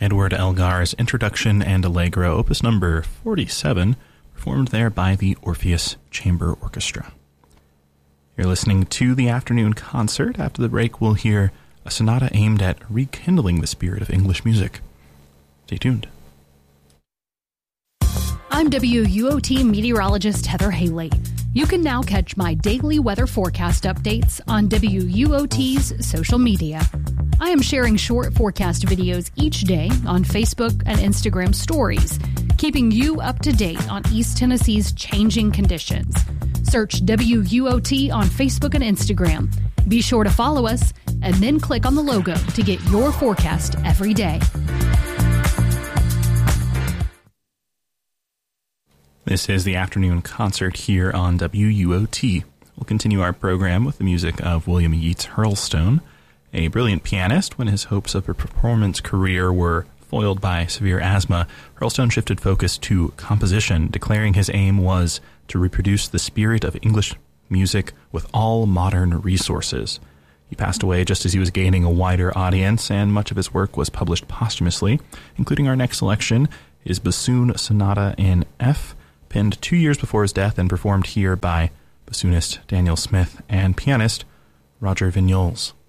Edward Elgar's Introduction and Allegro, opus number 47, performed there by the Orpheus Chamber Orchestra. You're listening to the afternoon concert. After the break, we'll hear a sonata aimed at rekindling the spirit of English music. Stay tuned. I'm WUOT meteorologist Heather Haley. You can now catch my daily weather forecast updates on WUOT's social media. I am sharing short forecast videos each day on Facebook and Instagram stories, keeping you up to date on East Tennessee's changing conditions. Search WUOT on Facebook and Instagram. Be sure to follow us and then click on the logo to get your forecast every day. This is the afternoon concert here on WUOT. We'll continue our program with the music of William Yeats Hurlstone, a brilliant pianist. When his hopes of a performance career were foiled by severe asthma, Hurlstone shifted focus to composition, declaring his aim was to reproduce the spirit of English music with all modern resources. He passed away just as he was gaining a wider audience, and much of his work was published posthumously, including our next selection, his Bassoon Sonata in F, penned 2 years before his death and performed here by bassoonist Daniel Smith and pianist Roger Vignoles.